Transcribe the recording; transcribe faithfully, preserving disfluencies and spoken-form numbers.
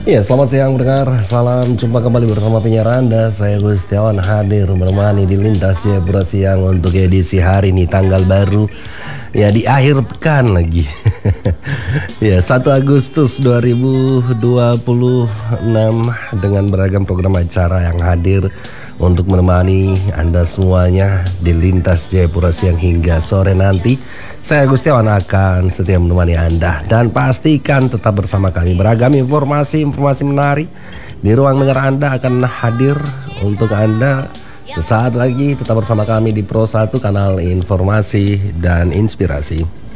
Ya, selamat siang pendengar. Salam jumpa kembali bersama penyiar Anda. Saya Gustiawan hadir menemani di Lintas Jayapura Siang untuk edisi hari ini, tanggal baru. Ya, di akhir pekan lagi. Ya, satu Agustus dua ribu dua puluh enam dengan beragam program acara yang hadir untuk menemani Anda semuanya di Lintas Jayapura Siang hingga sore nanti. Saya Gustiawan akan setia menemani Anda dan pastikan tetap bersama kami. Beragam informasi-informasi menarik di ruang dengar Anda akan hadir untuk Anda sesaat lagi. Tetap bersama kami di Pro satu, kanal informasi dan inspirasi.